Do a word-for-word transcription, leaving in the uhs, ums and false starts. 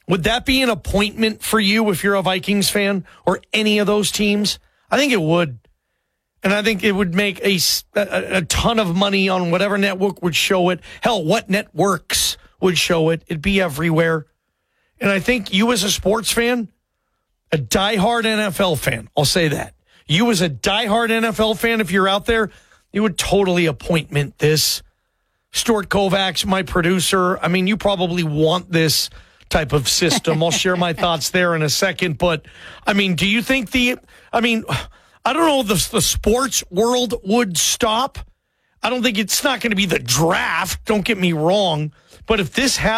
Would that be an appointment for you if you're a Vikings fan or any of those teams? I think it would. And I think it would make a, a, a ton of money on whatever network would show it. Hell, what networks would show it? It'd be everywhere. And I think you as a sports fan, a diehard N F L fan, I'll say that. You as a diehard N F L fan, if you're out there, you would totally appointment this. Stuart Kovacs, my producer, I mean, you probably want this type of system. I'll share my thoughts there in a second. But, I mean, do you think the, I mean, I don't know if the, the sports world would stop. I don't think it's not going to be the draft. Don't get me wrong. But if this happens,